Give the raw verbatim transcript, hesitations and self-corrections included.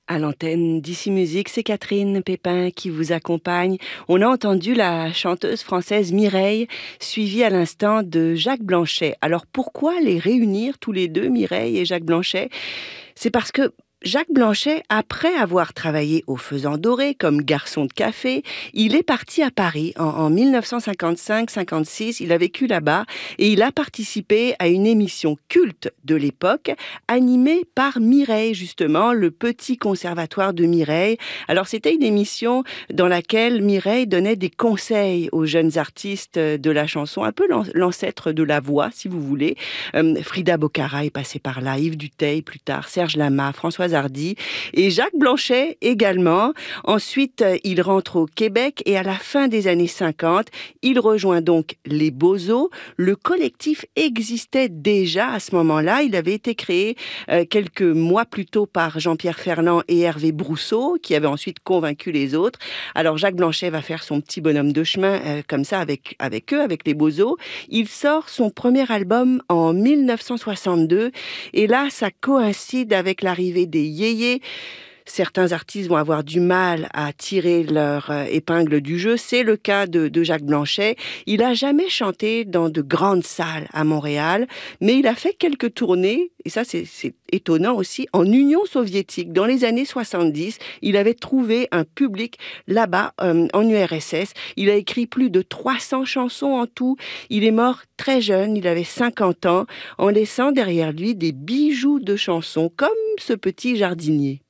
À l'antenne d'Ici Musique, c'est Catherine Pépin qui vous accompagne. On a entendu la chanteuse française Mireille, suivie à l'instant de Jacques Blanchet. Alors pourquoi les réunir tous les deux, Mireille et Jacques Blanchet? C'est parce que Jacques Blanchet, après avoir travaillé au Faisan Doré comme garçon de café, il est parti à Paris en, en mille neuf cent cinquante-cinq cinquante-six. Il a vécu là-bas et il a participé à une émission culte de l'époque, animée par Mireille, justement, le petit conservatoire de Mireille. Alors, c'était une émission dans laquelle Mireille donnait des conseils aux jeunes artistes de la chanson, un peu l'ancêtre de la voix, si vous voulez. Euh, Frida Bocara est passée par là, Yves Duteil plus tard, Serge Lama, Françoise Hardy et Jacques Blanchet également. Ensuite, il rentre au Québec et à la fin des années cinquante, il rejoint donc les Bozos. Le collectif existait déjà à ce moment-là. Il avait été créé euh, quelques mois plus tôt par Jean-Pierre Ferland et Hervé Brousseau, qui avaient ensuite convaincu les autres. Alors Jacques Blanchet va faire son petit bonhomme de chemin euh, comme ça avec, avec eux, avec les Bozos. Il sort son premier album en mille neuf cent soixante-deux et là, ça coïncide avec l'arrivée des yéyés. Certains artistes vont avoir du mal à tirer leur euh, épingle du jeu. C'est le cas de, de Jacques Blanchet. Il n'a jamais chanté dans de grandes salles à Montréal, mais il a fait quelques tournées, et ça c'est, c'est étonnant aussi, en Union soviétique. Dans les années soixante-dix, il avait trouvé un public là-bas, euh, en U R S S. Il a écrit plus de trois cents chansons en tout. Il est mort très jeune, il avait cinquante ans, en laissant derrière lui des bijoux de chansons, comme ce petit jardinier.